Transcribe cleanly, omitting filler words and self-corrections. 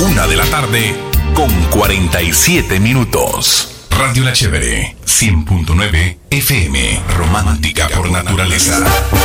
1:47 Radio La Chévere, 100.9 FM, romántica por naturaleza.